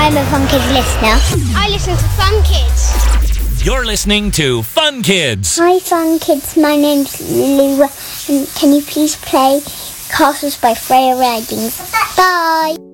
I'm a Fun Kids listener. I listen to Fun Kids. You're listening to Fun Kids. Hi Fun Kids, my name's Lou, and can you please play Castles by Freya Ridings? Bye!